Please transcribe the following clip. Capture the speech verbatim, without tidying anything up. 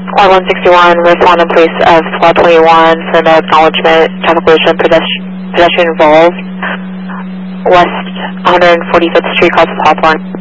Squad one sixty-one, respond in place of Squad twenty-one for no acknowledgement, traffic collision, pedestrian, pedestrian involved, West one hundred forty-fifth Street, cause of Hawthorne.